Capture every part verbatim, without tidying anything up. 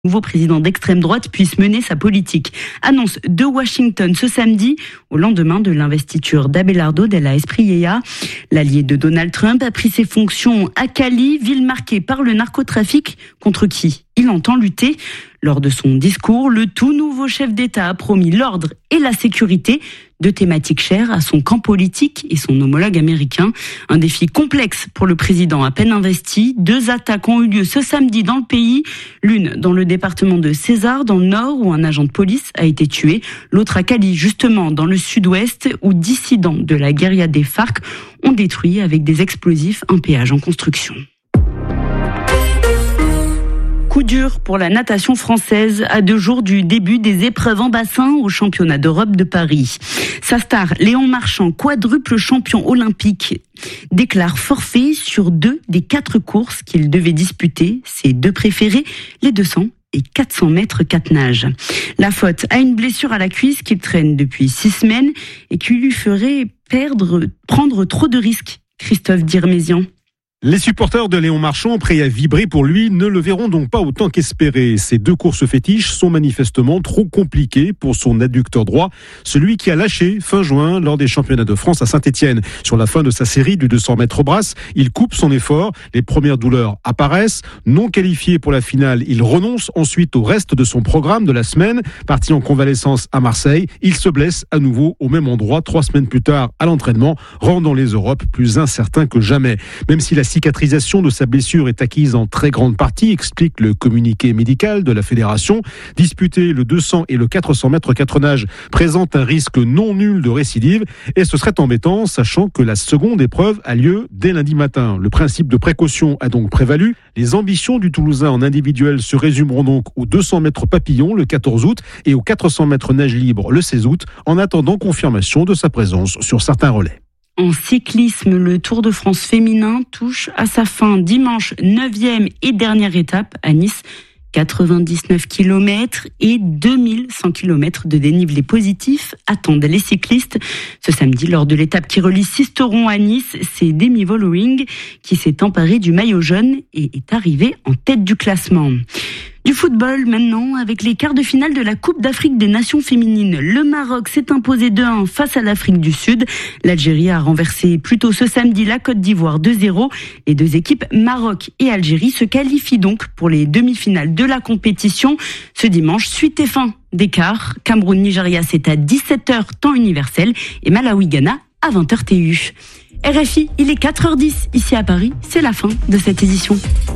nouveau président d'extrême droite puisse mener sa politique. Annonce de Washington ce samedi, au lendemain de l'investiture d'Abelardo Della Espriella. L'allié de Donald Trump a pris ses fonctions à Cali, ville marquée par le narcotrafic, contre qui il entend lutter. Lors de son discours, le tout nouveau chef d'État a promis l'ordre et la sécurité, deux thématiques chères à son camp politique et son homologue américain. Un défi complexe pour le président à peine investi. Deux attaques ont eu lieu ce samedi dans le pays. L'une dans le département de César, dans le nord, où un agent de police a été tué. L'autre à Cali, justement dans le sud-ouest, où dissidents de la guérilla des FARC ont détruit avec des explosifs un péage en construction. Coup dur pour la natation française à deux jours du début des épreuves en bassin au championnat d'Europe de Paris. Sa star, Léon Marchand, quadruple champion olympique, déclare forfait sur deux des quatre courses qu'il devait disputer. Ses deux préférés, les deux cents et quatre cents mètres quatre nages. La faute à une blessure à la cuisse qu'il traîne depuis six semaines et qui lui ferait perdre, prendre trop de risques. Christophe Dirmézian. Les supporters de Léon Marchand, prêts à vibrer pour lui, ne le verront donc pas autant qu'espéré. Ces deux courses fétiches sont manifestement trop compliquées pour son adducteur droit, celui qui a lâché fin juin lors des championnats de France à Saint-Étienne. Sur la fin de sa série du deux cents mètres brasse, il coupe son effort, les premières douleurs apparaissent. Non qualifié pour la finale, il renonce ensuite au reste de son programme de la semaine. Parti en convalescence à Marseille, il se blesse à nouveau au même endroit trois semaines plus tard à l'entraînement, rendant les Europes plus incertains que jamais. Même si la cicatrisation de sa blessure est acquise en très grande partie, explique le communiqué médical de la fédération. Disputer le deux cents et le quatre cents mètres quatre nages présente un risque non nul de récidive et ce serait embêtant, sachant que la seconde épreuve a lieu dès lundi matin. Le principe de précaution a donc prévalu. Les ambitions du Toulousain en individuel se résumeront donc aux deux cents mètres papillon le quatorze août et aux quatre cents mètres nage libre le seize août, en attendant confirmation de sa présence sur certains relais. En cyclisme, le Tour de France féminin touche à sa fin dimanche, neuvième et dernière étape à Nice. quatre-vingt-dix-neuf kilomètres et deux mille cent kilomètres de dénivelé positif attendent les cyclistes. Ce samedi, lors de l'étape qui relie Sisteron à Nice, c'est Demi Vollering qui s'est emparé du maillot jaune et est arrivé en tête du classement. Du football maintenant, avec les quarts de finale de la Coupe d'Afrique des Nations féminines. Le Maroc s'est imposé deux à un face à l'Afrique du Sud. L'Algérie a renversé plus tôt ce samedi la Côte d'Ivoire deux zéro. Les deux équipes Maroc et Algérie se qualifient donc pour les demi-finales de la compétition. Ce dimanche, suite et fin des quarts. Cameroun-Nigeria, c'est à dix-sept heures temps universel et Malawi-Ghana à vingt heures T U. R F I, il est quatre heures dix ici à Paris. C'est la fin de cette édition.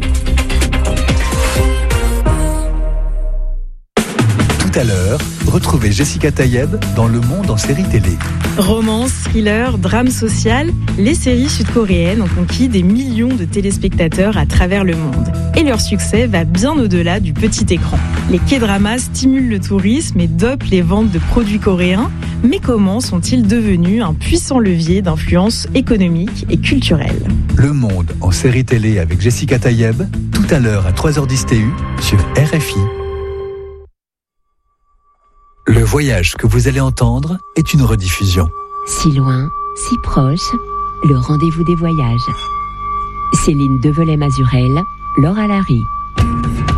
Tout à l'heure, retrouvez Jessica Tayeb dans Le Monde en série télé. Romance, thriller, drame social, les séries sud-coréennes ont conquis des millions de téléspectateurs à travers le monde. Et leur succès va bien au-delà du petit écran. Les K-dramas stimulent le tourisme et dopent les ventes de produits coréens. Mais comment sont-ils devenus un puissant levier d'influence économique et culturelle ? Le Monde en série télé avec Jessica Tayeb, tout à l'heure à trois heures dix T U sur R F I. Le voyage que vous allez entendre est une rediffusion. Si loin, si proche, le rendez-vous des voyages. Céline Develay-Mazurel, Laure Alary.